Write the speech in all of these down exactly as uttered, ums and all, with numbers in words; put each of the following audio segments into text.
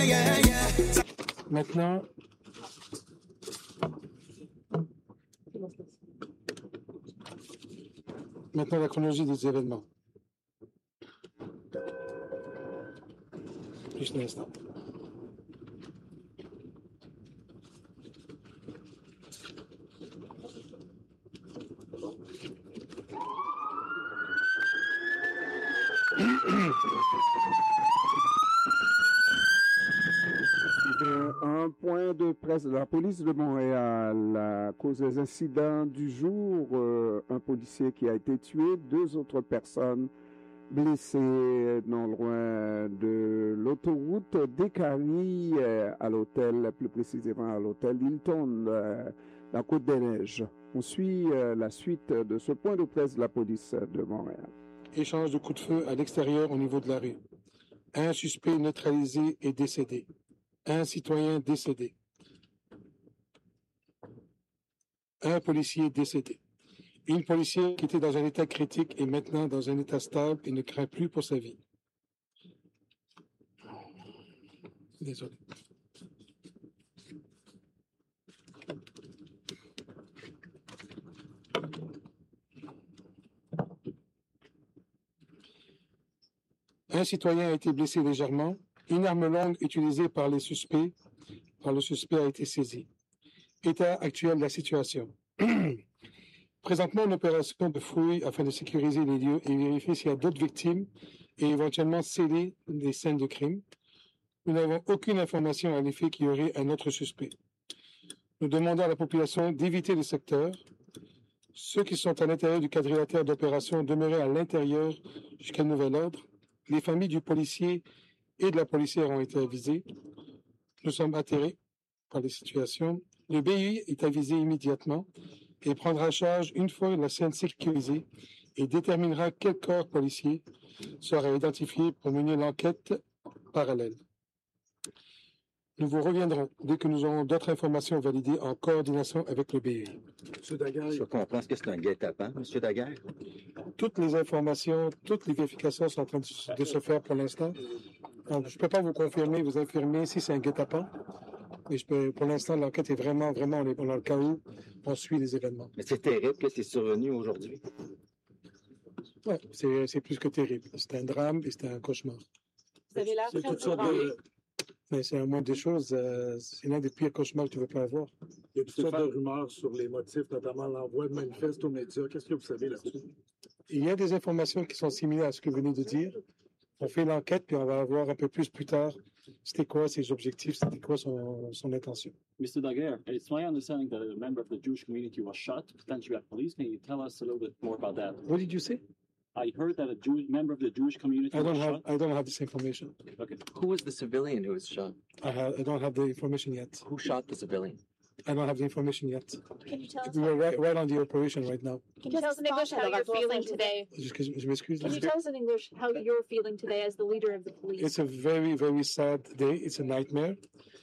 yeah, yeah, yeah. Maintenant, maintenant la chronologie des événements. Juste un instant. Un point de presse de la police de Montréal à cause des incidents du jour. Euh, un policier qui a été tué, deux autres personnes blessées non loin de l'autoroute d'Écarie euh, à l'hôtel, plus précisément à l'hôtel Hilton, euh, la Côte-des-Neiges. On suit euh, la suite de ce point de presse de la police de Montréal. Échange de coups de feu à l'extérieur au niveau de la rue. Un suspect neutralisé est décédé. Un citoyen décédé. Un policier décédé. Une policière qui était dans un état critique est maintenant dans un état stable et ne craint plus pour sa vie. Désolé. Un citoyen a été blessé légèrement. Une arme longue utilisée par les suspects, par le suspect a été saisie. État actuel de la situation. Présentement, une opération de fouille afin de sécuriser les lieux et vérifier s'il y a d'autres victimes et éventuellement sceller les scènes de crime. Nous n'avons aucune information à l'effet qu'il y aurait un autre suspect. Nous demandons à la population d'éviter le secteur. Ceux qui sont à l'intérieur du quadrilatère d'opération demeurent à l'intérieur jusqu'à nouvel ordre. Les familles du policier et de la policière ont été avisées. Nous sommes atterrés par les situations. Le B I est avisé immédiatement et prendra en charge une fois la scène sécurisée et déterminera quel corps policier sera identifié pour mener l'enquête parallèle. Nous vous reviendrons dès que nous aurons d'autres informations validées en coordination avec le B I. M. Daguerre. Je comprends. Est-ce que c'est un guet-apens, M. Daguerre? Toutes les informations, toutes les vérifications sont en train de, de se faire pour l'instant. Donc, je ne peux pas vous confirmer, vous infirmer si c'est un guet-apens. Mais je peux, pour l'instant, l'enquête est vraiment, vraiment, on est dans le cas où on suit les événements. Mais c'est terrible que c'est survenu aujourd'hui. Oui, c'est, c'est plus que terrible. C'est un drame et c'est un cauchemar. Vous avez l'air C'est très toutes sortes de... Mais c'est un moins des choses, euh, c'est l'un des pires cauchemars que tu ne veux pas avoir. Il y a toutes sortes de rumeurs sur les motifs, notamment l'envoi de manifestes aux médias. Qu'est-ce que vous savez là-dessus? Il y a des informations qui sont similaires à ce que vous venez de dire. On fait l'enquête, puis on va voir un peu plus plus tard c'était quoi ses objectifs, c'était quoi son, son intention. Mister Daguerre, it's my understanding that a member of the Jewish community was shot, potentially at police. Can you tell us a little bit more about that? What did you say? I heard that a Jew, member of the Jewish community I don't was have shot. I don't have this information. Okay. Who was the civilian who was shot? I have I don't have the information yet. Who shot the civilian? I don't have the information yet. Can you tell us? We were right, right on the operation right now. Can you tell us in English how you're feeling today? Excuse, je m'excuse. Can you tell us in English how you're feeling today as the leader of the police? It's a very, very sad day. It's a nightmare.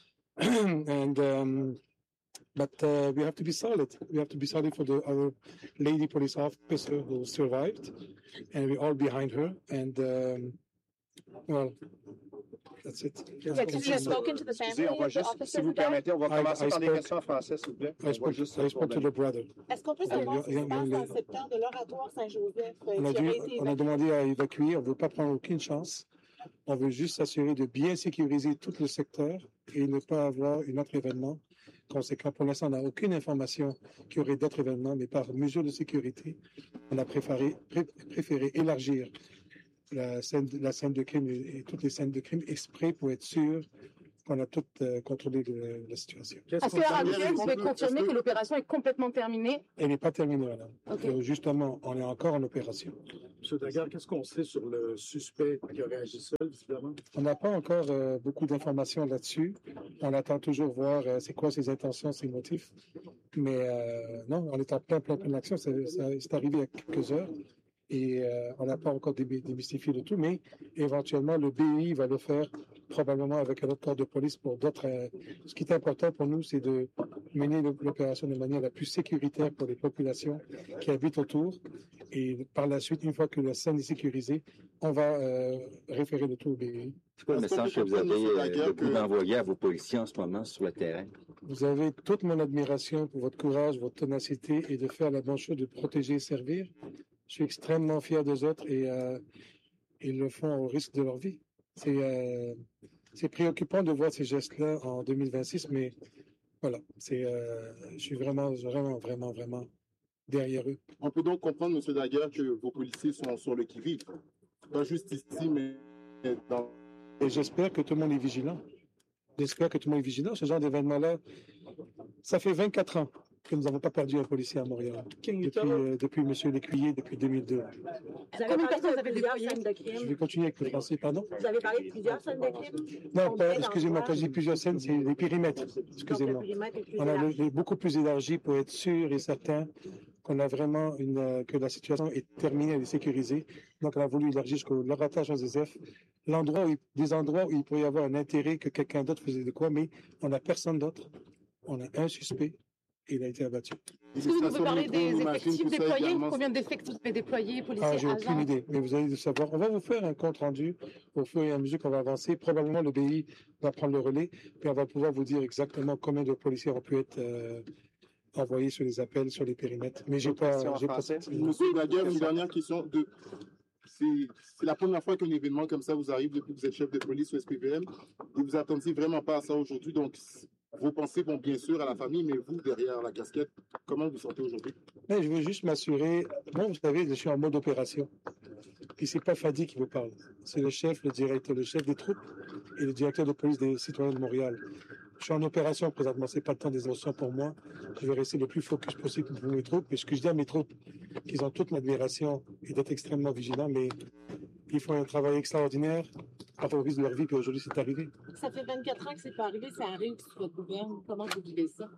and um, but uh, we have to be solid. We have to be solid for the our lady police officer who survived, and we're all behind her. And um, well, that's it. Yeah, have you spoken to the family on va of the juste, officer si vous who died? permettez, on va I- commencer I par des spoke- questions en français, s'il vous plaît. I On va spoke, juste I spoke to the brother. Est-ce qu'on peut Euh, savoir ce qui il y a- se passe il y a- dans le secteur de l'oratoire Saint-Joseph euh, On a, qui dû, aurait été on a évacué? demandé à évacuer, on ne veut pas prendre aucune chance. On veut juste s'assurer de bien sécuriser tout le secteur et ne pas avoir un autre événement conséquent. Pour l'instant, on n'a aucune information qu'il y aurait d'autres événements, mais par mesure de sécurité, on a préféré, pré- préféré élargir la scène, de- la scène de crime et, et toutes les scènes de crime exprès pour être sûr qu'on a tout euh, contrôlé de, la situation. Est-ce que l'heure actuelle, vous pouvez confirmer que l'opération est complètement terminée? Elle n'est pas terminée, madame. Ok. Euh, justement, on est encore en opération. M. Daguerre, qu'est-ce qu'on sait sur le suspect qui aurait agi seul, visiblement? On n'a pas encore euh, beaucoup d'informations là-dessus. On attend toujours voir euh, c'est quoi ses intentions, ses motifs. Mais euh, non, on est en plein, plein, plein d'action. C'est, c'est c'est arrivé il y a quelques heures et euh, on n'a pas encore dé- démystifié le tout, mais éventuellement, le B I va le faire probablement avec un autre corps de police pour d'autres. euh, ce qui est important pour nous, c'est de mener le- l'opération de manière la plus sécuritaire pour les populations qui habitent autour. Et par la suite, une fois que la scène est sécurisée, on va euh, référer le tout au B I. C'est quoi le Est-ce qu'on message peut que vous avez comprendre, M. euh, Daguerre, le goût que- d'envoyer à vos policiers en ce moment sur le terrain? Vous avez toute mon admiration pour votre courage, votre ténacité et de faire la bonne chose, de protéger et servir. Je suis extrêmement fier des autres et euh, ils le font au risque de leur vie. C'est euh, c'est préoccupant de voir ces gestes-là en deux mille vingt-six, mais voilà, c'est, euh, je suis vraiment, vraiment, vraiment, vraiment derrière eux. On peut donc comprendre, M. Daguerre, que vos policiers sont sur le qui-vive. Pas juste ici, mais dans... Et j'espère que tout le monde est vigilant. J'espère que tout le monde est vigilant. Ce genre d'événement-là, ça fait vingt-quatre ans que nous n'avons pas perdu un policier à Montréal. Depuis, euh, depuis M. Lécuyer, depuis deux mille deux. Vous avez Combien de parlé personnes de avez plusieurs déployées? scènes de Je vais crime. continuer avec le français, pardon. Vous avez parlé de plusieurs scènes de crime. Non, Combien pas, excusez-moi, d'endroits? quand je dis plusieurs scènes, c'est les périmètres. Donc, Excusez-moi. le périmètre est plus On a le- élargi. le- beaucoup plus élargi pour être sûr et certain qu'on a vraiment une, euh, que la situation est terminée, elle est sécurisée. Donc, on a voulu élargir jusqu'au rattache Joseph, l'endroit où il- des endroits où il pourrait y avoir un intérêt que quelqu'un d'autre faisait de quoi, mais on n'a personne d'autre. On a un suspect et il a été abattu. Est-ce que vous pouvez parler des On imagine effectifs tout ça déployés? également. Combien d'effectifs vous avez déployés, policiers, Ah, j'ai aucune agents? idée, mais vous allez le savoir. On va vous faire un compte rendu au fur et à mesure qu'on va avancer. Probablement, le B I va prendre le relais, puis on va pouvoir vous dire exactement combien de policiers ont pu être euh, envoyés sur les appels, sur les périmètres. Mais j'ai pas, j'ai pas cette- Monsieur Daguerre, une dernière question. De... C'est c'est la première fois qu'un événement comme ça vous arrive depuis que vous êtes chef de police au S P V M. Et vous attendiez vraiment pas à ça aujourd'hui. Donc, vos pensées vont bien sûr à la famille, mais vous, derrière la casquette, comment vous vous sentez aujourd'hui? Mais je veux juste m'assurer. Moi, vous savez, je suis en mode opération. Puis c'est pas Fadi qui vous parle. C'est le chef, le directeur, le chef des troupes et le directeur de police des citoyens de Montréal. Je suis en opération présentement. C'est pas le temps des émotions pour moi. Je vais rester le plus focus possible pour mes troupes. Et ce que je dis à mes troupes, qu'ils ont toute mon admiration et d'être extrêmement vigilants, mais ils font un travail extraordinaire à favoriser de leur vie. Puis aujourd'hui, c'est arrivé. Ça fait vingt-quatre ans que c'est pas arrivé, ça arrive sous votre gouverne. Comment vous vivez ça?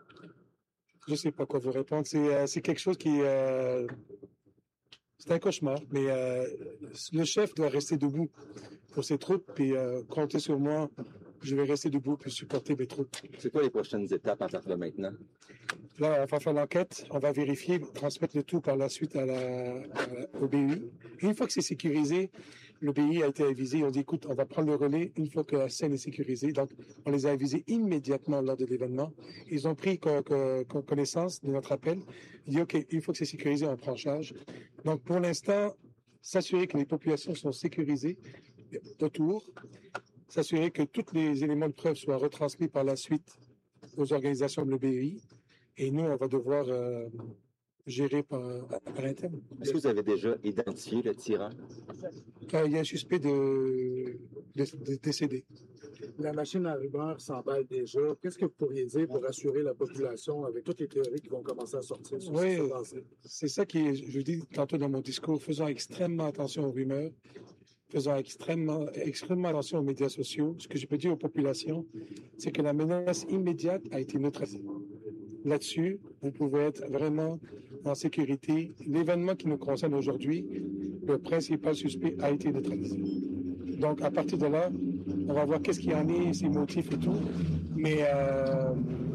Je sais pas quoi vous répondre. C'est euh, c'est quelque chose qui euh, c'est un cauchemar, mais euh, le chef doit rester debout pour ses troupes et euh, compter sur moi. Je vais rester debout pour supporter mes troupes. C'est quoi les prochaines étapes à partir de maintenant? Là, on va faire l'enquête, on va vérifier, transmettre le tout par la suite à la, à- au B I. Et une fois que c'est sécurisé, le B I a été avisé. On dit, écoute, on va prendre le relais une fois que la scène est sécurisée. Donc, on les a avisés immédiatement lors de l'événement. Ils ont pris co- co- co- connaissance de notre appel. Ils disent, OK, une fois que c'est sécurisé, on prend en charge. Donc, pour l'instant, s'assurer que les populations sont sécurisées autour, s'assurer que tous les éléments de preuve soient retransmis par la suite aux organisations de l'O B I. Et nous, on va devoir euh, gérer par, par interne. Est-ce que vous avez déjà identifié le tireur? Euh, il y a un suspect de, de, de décédé. La machine à rumeurs s'emballe déjà. Qu'est-ce que vous pourriez dire pour rassurer la population avec toutes les théories qui vont commencer à sortir sur Oui, ce qui s'est passé? c'est ça qui est, je dis tantôt dans mon discours, faisons extrêmement attention aux rumeurs, faisons extrêmement, extrêmement attention aux médias sociaux. Ce que je peux dire aux populations, c'est que la menace immédiate a été neutralisée. Là-dessus, vous pouvez être vraiment en sécurité. L'événement qui nous concerne aujourd'hui, le principal suspect a été neutralisé. Donc, à partir de là, on va voir qu'est-ce qu'il y en est, ses motifs et tout. Mais euh,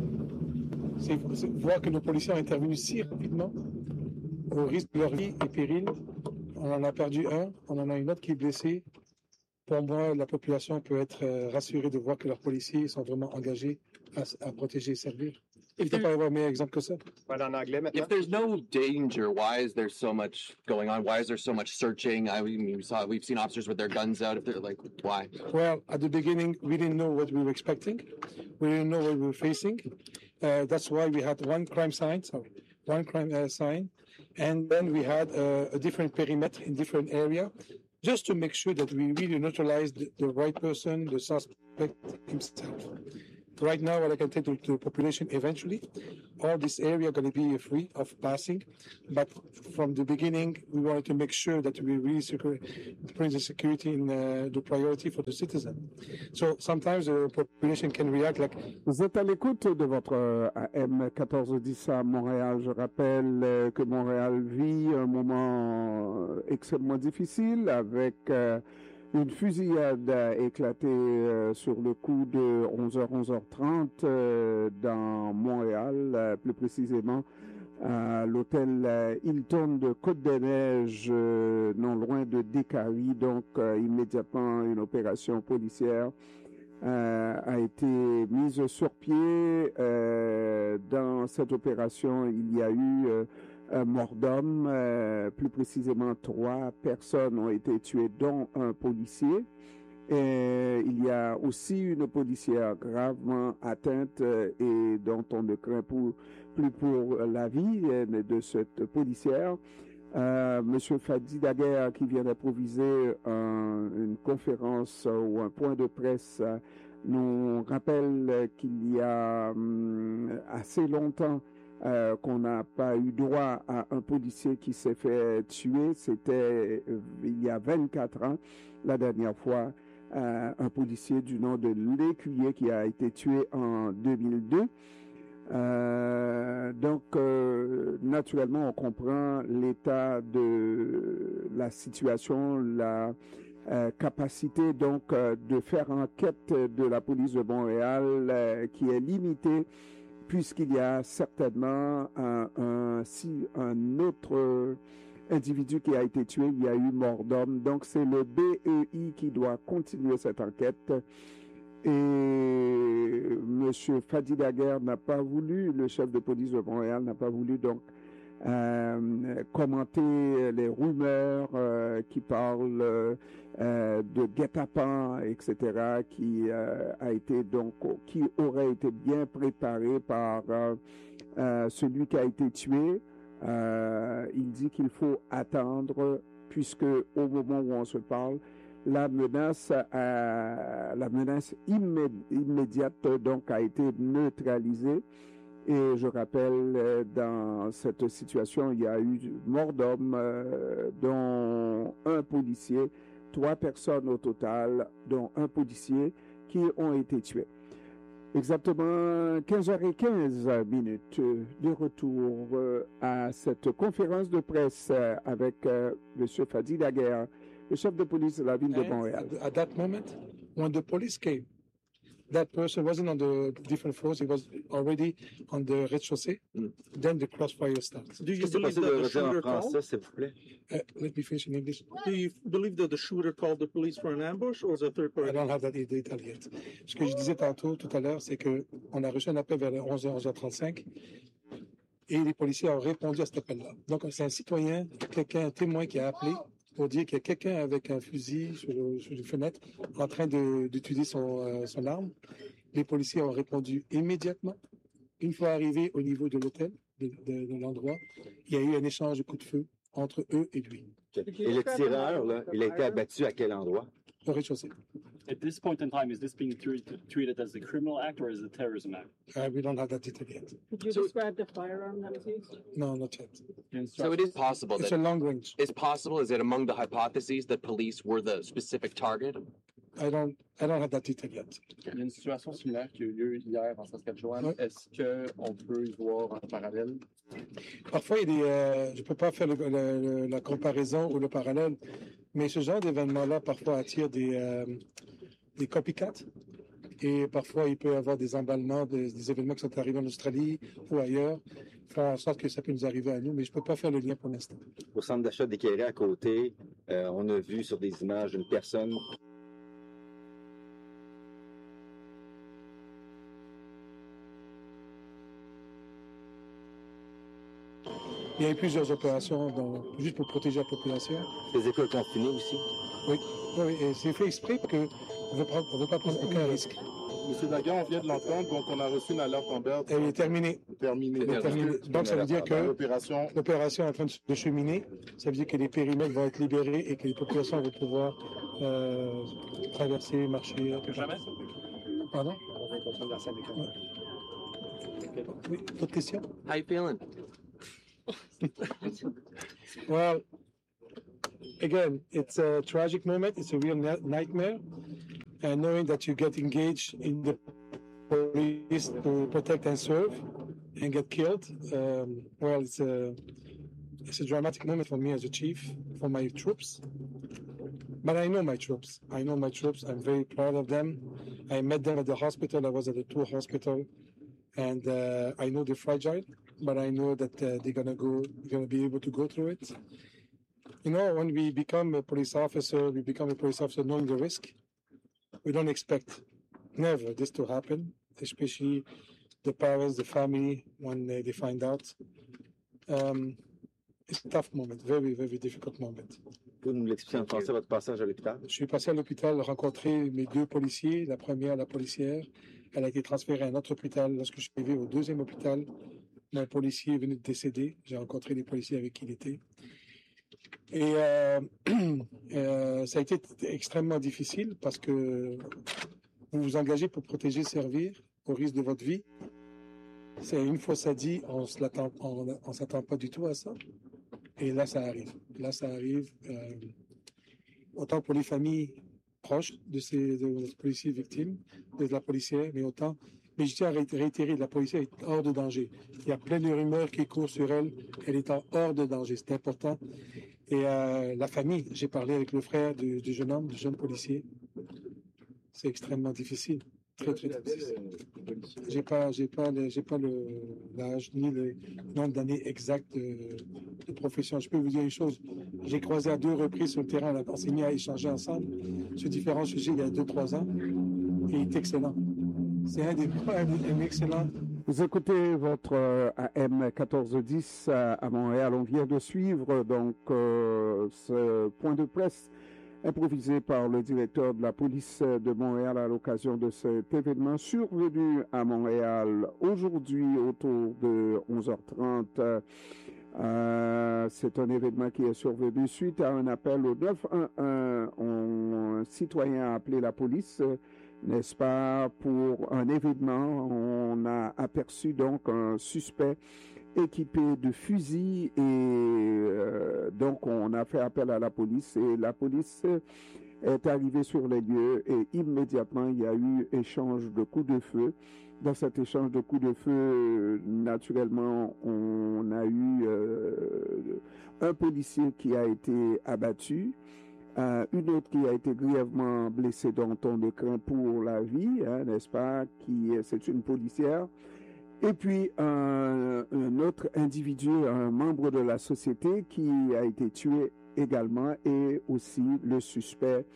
c'est c'est voir que nos policiers ont intervenu si rapidement, au risque de leur vie et péril. On en a perdu un, on en a une autre qui est blessée. Pour moi, la population peut être euh, rassurée de voir que leurs policiers sont vraiment engagés à, à protéger et servir. Il ne peut pas y avoir un meilleur exemple que ça. If there's no danger, why is there so much going on? Why is there so much searching? I mean, we saw, we've seen officers with their guns out. If they're like, why? Well, at the beginning, we didn't know what we were expecting. We didn't know what we were facing. Uh, that's why we had one crime sign, sorry, one crime uh, sign, and then we had uh, a different perimeter in different area, just to make sure that we really neutralized the, the right person, the suspect himself. Right now, what I can tell to, to the population, eventually, all this area going to be free of passing. But from the beginning, we wanted to make sure that we really secure, bring the security in uh, the priority for the citizen. So sometimes the population can react like. Vous êtes à l'écoute de votre euh, A M quatorze dix à Montréal. Je rappelle euh, que Montréal vit un moment euh, extrêmement difficile avec euh, une fusillade a éclaté euh, sur le coup de onze heures, onze heures trente euh, dans Montréal, euh, plus précisément à l'hôtel euh, Hilton de Côte-des-Neiges, euh, non loin de Décarie. Donc, euh, immédiatement, une opération policière euh, a été mise sur pied. Euh, dans cette opération, il y a eu euh, un mort d'homme, euh, plus précisément trois personnes ont été tuées, dont un policier. Et il y a aussi une policière gravement atteinte euh, et dont on ne craint pour, plus pour la vie euh, de cette policière. Euh, Monsieur Fadi Daguerre, qui vient d'improviser un, une conférence euh, ou un point de presse, euh, nous rappelle qu'il y a hum, assez longtemps euh, qu'on n'a pas eu droit à un policier qui s'est fait tuer. C'était euh, il y a vingt-quatre ans, la dernière fois. Euh, un policier du nom de L'Écuyer qui a été tué en deux mille deux. Euh, donc, euh, naturellement, on comprend l'état de la situation, la euh, capacité donc euh, de faire enquête de la police de Montréal euh, qui est limitée puisqu'il y a certainement un, un, si, un autre individu qui a été tué, il y a eu mort d'homme. Donc, c'est le B E I qui doit continuer cette enquête. Et M. Fadi Daguerre n'a pas voulu, le chef de police de Montréal n'a pas voulu donc euh, commenter les rumeurs euh, qui parlent euh, de guet-apens, et cetera, qui euh, a été donc, qui aurait été bien préparé par euh, euh, celui qui a été tué. Euh, il dit qu'il faut attendre puisque au moment où on se parle, la menace, euh, la menace immé immédiate donc a été neutralisée. Et je rappelle, euh, dans cette situation, il y a eu mort d'homme, euh, dont un policier, trois personnes au total, dont un policier qui ont été tués. Exactement quinze heures quinze minutes de retour à cette conférence de presse avec euh, M. Fadi Daguerre, le chef de police de la ville de Montréal. At that moment, when the police came, that person wasn't on the different floors, he was already on the rez-de-chaussée. Mm. Then the crossfire starts. Do you believe that the shooter called? Uh, let me finish in English. Do you believe that the shooter called the police for an ambush or was it a third party? I don't have that detail yet. Ce que je disais tantôt, tout à l'heure, c'est que on a reçu un appel vers les onze heures, onze heures trente-cinq et les policiers ont répondu à cet appel-là. Donc, c'est un citoyen, quelqu'un, un témoin qui a appelé pour dire qu'il y a quelqu'un avec un fusil sur, le, sur les fenêtres en train d'utiliser son, euh, son arme. Les policiers ont répondu immédiatement. Une fois arrivés au niveau de l'hôtel, de, de, de l'endroit, il y a eu un échange de coups de feu entre eux et lui. Et le tireur, là, il a été abattu à quel endroit? Au rez-de-chaussée. At this point in time, is this being treated, treated as a criminal act or as a terrorism act? Uh, we don't have that detail yet. Could you So- describe the firearm that was used? No, not yet. So it is possible It's that a long range. it's possible. Is it among the hypotheses that police were the specific target? I don't, I don't have that detail yet. Il y a une situation similaire qui a eu lieu hier en Saskatchewan. Oui. Est-ce qu'on peut y voir un parallèle? Parfois, il y a des, euh, je ne peux pas faire le- le- le- la comparaison ou le parallèle, mais ce genre d'événement-là, parfois, attire des, euh, des copycats. Et parfois, il peut y avoir des emballements, des, des événements qui sont arrivés en Australie ou ailleurs, font en sorte que ça peut nous arriver à nous, mais je ne peux pas faire le lien pour l'instant. Au centre d'achat d'Équerré à côté, euh, on a vu sur des images une personne. Il y a eu plusieurs opérations dans- juste pour protéger la population. Les écoles confinées aussi. Oui, oui, oui, et c'est fait exprès parce qu'on ne veut pas prendre aucun risque. Monsieur Daguerre, on vient de l'entendre, donc on a reçu une alerte Amber. Elle est terminée. Terminée. Elle est terminée. Donc, ça veut dire que l'opération l'opération est en train de de cheminer. Ça veut dire que les périmètres vont être libérés et que les populations vont pouvoir euh, traverser, marcher. un peu partout. Pardon? Ouais. Oui, d'autres questions? How you feeling? Well, again, it's a tragic moment. It's a real ni- nightmare. And knowing that you get engaged in the police to protect and serve and get killed, um, well, it's a, it's a dramatic moment for me as a chief, for my troops. But I know my troops. I know my troops. I'm very proud of them. I met them at the hospital. I was at the Tour Hospital. And uh, I know they're fragile, but I know that uh, they're gonna go, gonna be able to go through it. You know, when we become a police officer, we become a police officer knowing the risk. We don't expect never this to happen, especially the parents, the family, when they, they find out. Um, it's a tough moment, very, very difficult moment. Vous nous l'expliquez en français, votre passage à l'hôpital? Je suis passé à l'hôpital, rencontrer mes deux policiers. La première, la policière, elle a été transférée à un autre hôpital. Lorsque je suis arrivé au deuxième hôpital, mon policier est venu de décéder. J'ai rencontré les policiers avec qui il était. Et euh, euh, ça a été extrêmement difficile parce que vous vous engagez pour protéger, servir au risque de votre vie. C'est une fois ça dit, on ne s'attend on, on s'attend pas du tout à ça. Et là, ça arrive. Là, ça arrive. Euh, autant pour les familles proches de ces de notre policier victime, de la policière, mais autant. Mais je tiens à réitérer, la policière est hors de danger. Il y a plein de rumeurs qui courent sur elle. Elle est hors de danger. C'est important. Et euh, la famille, j'ai parlé avec le frère du, du jeune homme, du jeune policier. C'est extrêmement difficile. Très, très difficile. J'ai pas, j'ai pas, le, j'ai pas le, l'âge ni le nombre d'années exact de, de profession. Je peux vous dire une chose. J'ai croisé à deux reprises sur le terrain, on a enseigné à échanger ensemble sur différents sujets il y a deux, trois ans. Et il est excellent. C'est un des un, un excellent. Vous écoutez votre euh, A M quatorze dix à, à Montréal. On vient de suivre donc euh, ce point de presse improvisé par le directeur de la police de Montréal à l'occasion de cet événement survenu à Montréal aujourd'hui autour de onze heures trente. Euh, c'est un événement qui est survenu suite à un appel au neuf un un. Un citoyen a appelé la police, n'est-ce pas, pour un événement. On a aperçu donc un suspect équipé de fusil et euh, donc on a fait appel à la police et la police est arrivée sur les lieux et immédiatement il y a eu échange de coups de feu. Dans cet échange de coups de feu, naturellement, on a eu euh, un policier qui a été abattu. Euh, une autre qui a été grièvement blessée dont on ne craint pour la vie, hein, n'est-ce pas, qui c'est une policière. Et puis un, un autre individu, un membre de la société qui a été tué également et aussi le suspect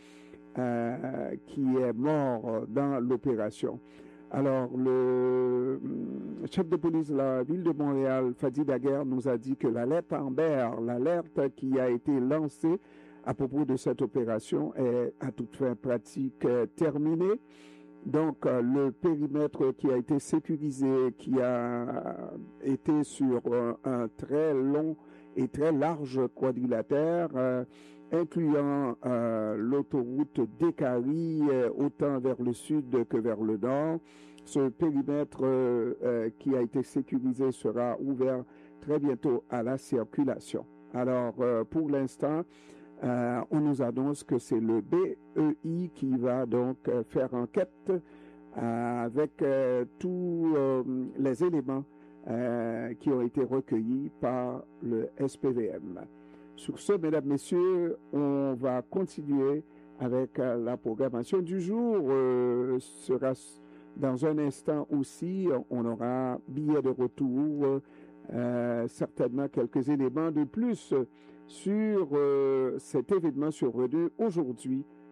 euh, qui est mort dans l'opération. Alors, le chef de police de la ville de Montréal, Fadi Daguerre, nous a dit que l'alerte Amber, l'alerte qui a été lancée à propos de cette opération est à toute fin pratique euh, terminée. Donc, euh, le périmètre qui a été sécurisé, qui a été sur euh, un très long et très large quadrilatère, euh, incluant euh, l'autoroute d'Écarie, euh, autant vers le sud que vers le nord. Ce périmètre euh, euh, qui a été sécurisé sera ouvert très bientôt à la circulation. Alors, euh, pour l'instant, Euh, on nous annonce que c'est le B E I qui va donc euh, faire enquête euh, avec euh, tous euh, les éléments euh, qui ont été recueillis par le S P V M. Sur ce, mesdames, messieurs, on va continuer avec euh, la programmation du jour. Euh, sera dans un instant aussi, on aura billet de retour, euh, certainement quelques éléments de plus sur euh, cet événement survenu aujourd'hui